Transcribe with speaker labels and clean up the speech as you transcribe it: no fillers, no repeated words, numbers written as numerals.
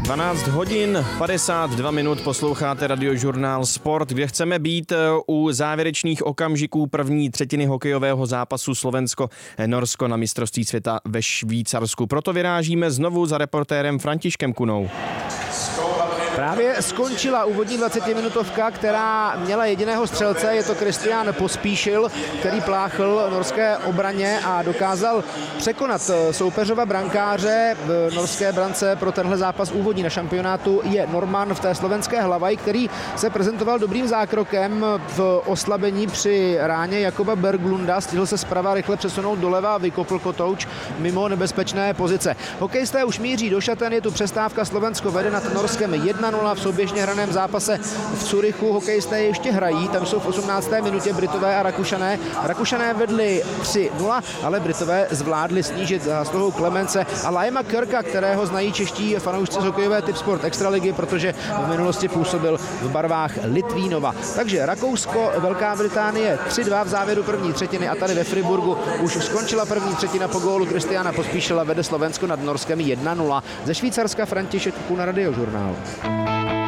Speaker 1: 12 hodin 52 minut posloucháte Radiožurnál Sport, kde chceme být u závěrečných okamžiků první třetiny hokejového zápasu Slovensko-Norsko na mistrovství světa ve Švýcarsku. Proto vyrážíme znovu za reportérem Františkem Kunou.
Speaker 2: Právě skončila úvodní 20-minutovka, která měla jediného střelce, je to Kristián Pospíšil, který pláchl norské obraně a dokázal překonat soupeřova brankáře. V norské brance pro tenhle zápas úvodní na šampionátu je Norman v té slovenské Hlavaj, který se prezentoval dobrým zákrokem v oslabení při ráně Jakoba Berglunda. Stihl se zprava rychle přesunout doleva a vykopl kotouč mimo nebezpečné pozice. Hokejisté už míří do šaten, je tu přestávka, Slovensko vede nad Norskem 1-0 v souběžně hraném zápase v Curychu. Hokejisté ještě hrají, tam jsou v 18. minutě Britové a Rakušané. Rakušané vedli 3-0, ale Britové zvládli snížit zásluhou Klemence a Laima Kirka, kterého znají čeští fanoušci z hokejové Tipsport Extraligy, protože v minulosti působil v barvách Litvínova. Takže Rakousko, Velká Británie 3-2 v závěru první třetiny a tady ve Friburgu už skončila první třetina po gólu Kristiána Pospíšila, vede Slovensko nad Norskem 1-0. Ze Švýcarska František Kuna, Radiožurnál.